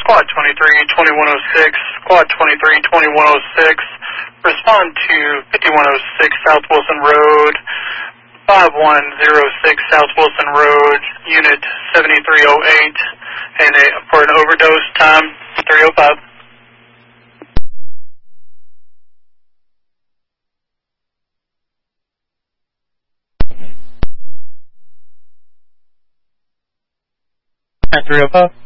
Squad 23-2106, Squad 23-2106, respond to 5106 South Wilson Road, 5106 South Wilson Road, Unit 7308, and for an overdose, time 3:05. At 3:05.